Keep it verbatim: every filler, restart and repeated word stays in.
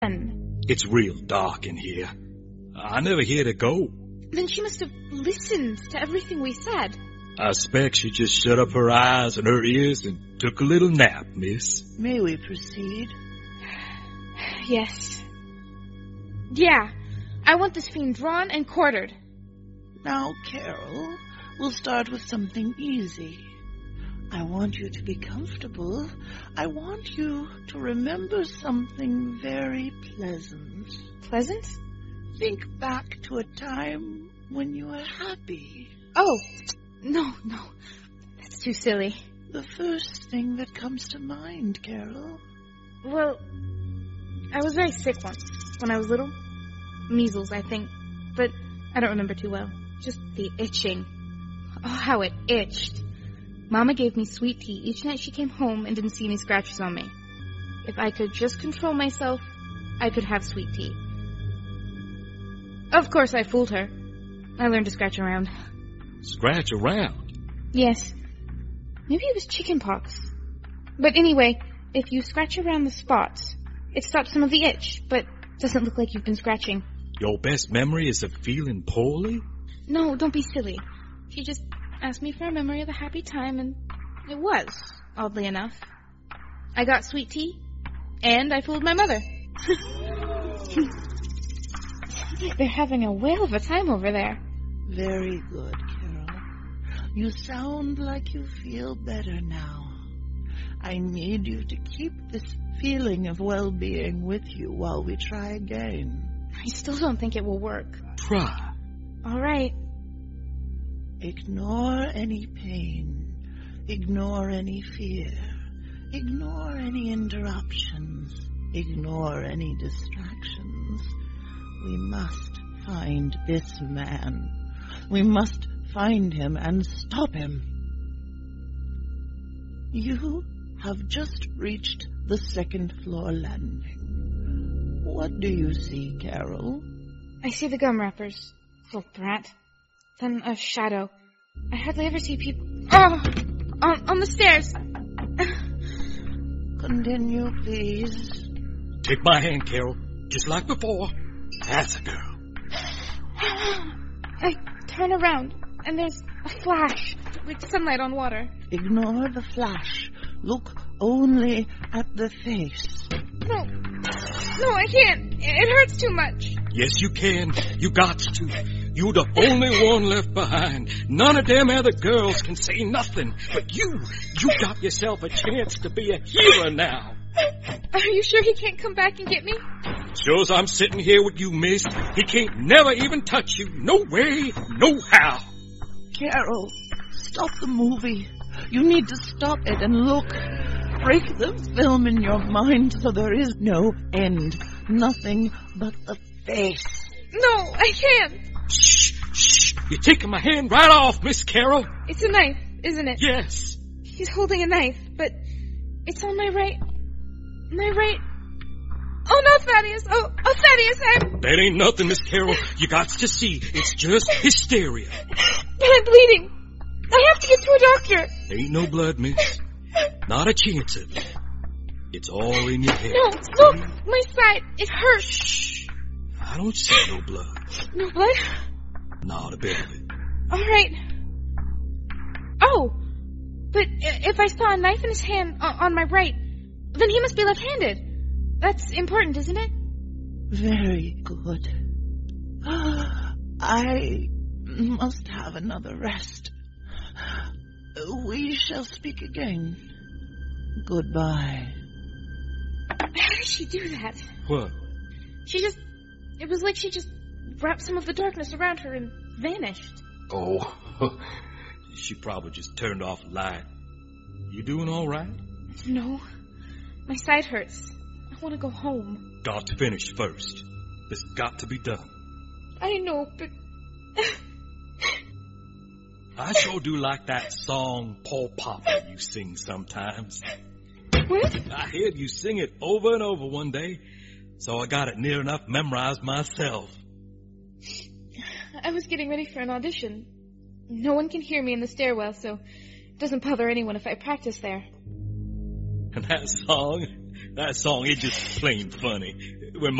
It's real dark in here. I never heard her go. Then she must have listened to everything we said. I expect she just shut up her eyes and her ears and took a little nap, miss. May we proceed? Yes. Yeah. I want this fiend drawn and quartered. Now, Carol, we'll start with something easy. I want you to be comfortable. I want you to remember something very pleasant. Pleasant? Think back to a time when you were happy. Oh, no, no. That's too silly. The first thing that comes to mind, Carol. Well, I was very sick once when I was little. Measles, I think. But I don't remember too well. Just the itching. Oh, how it itched. Mama gave me sweet tea each night she came home and didn't see any scratches on me. If I could just control myself, I could have sweet tea. Of course I fooled her. I learned to scratch around. Scratch around? Yes. Maybe it was chicken pox. But anyway, if you scratch around the spots, it stops some of the itch, but doesn't look like you've been scratching. Your best memory is of feeling poorly? No, don't be silly. She just asked me for a memory of a happy time, and it was, oddly enough. I got sweet tea, and I fooled my mother. They're having a whale of a time over there. Very good, Carol. You sound like you feel better now. I need you to keep this feeling of well-being with you while we try again. I still don't think it will work. Try. All right. Ignore any pain. Ignore any fear. Ignore any interruptions. Ignore any distractions. We must find this man. We must find him and stop him. You have just reached the second floor landing. What do you see, Carol? I see the gum wrappers. Little brat. Then a shadow. I hardly ever see people... Oh! On, on the stairs! Continue, please. Take my hand, Carol. Just like before. That's a girl. I turn around, and there's a flash, like sunlight on water. Ignore the flash. Look only at the face. No. No, I can't. It hurts too much. Yes, you can. You got to. You're the only one left behind. None of them other girls can say nothing. But you, you got yourself a chance to be a hero now. Are you sure he can't come back and get me? Sure as I'm sitting here with you, miss, he can't never even touch you. No way, no how. Carol, stop the movie. You need to stop it and look. Break the film in your mind so there is no end. Nothing but the face. No, I can't. Shh, shh. You're taking my hand right off, Miss Carol. It's a knife, isn't it? Yes. He's holding a knife, but it's on my right... My right... Oh, no, Thaddeus. Oh, oh, Thaddeus, I'm... That ain't nothing, Miss Carol. You got to see. It's just hysteria. But I'm bleeding. I have to get to a doctor. Ain't no blood, miss. Not a chance of it. It's all in your head. No, look, my side. It hurts. Shh. I don't see no blood. No blood? Not a bit of it. All right. Oh, but if I saw a knife in his hand on my right, then he must be left-handed. That's important, isn't it? Very good. I must have another rest. We shall speak again. Goodbye. How did she do that? What? She just... It was like she just wrapped some of the darkness around her and vanished. Oh, she probably just turned off the light. You doing all right? No. My side hurts. I want to go home. Got to finish first. This got to be done. I know, but... I sure do like that song, Paul Popper, you sing sometimes. What? I heard you sing it over and over one day, so I got it near enough memorized myself. I was getting ready for an audition. No one can hear me in the stairwell, so it doesn't bother anyone if I practice there. And that song, That song is just plain funny. When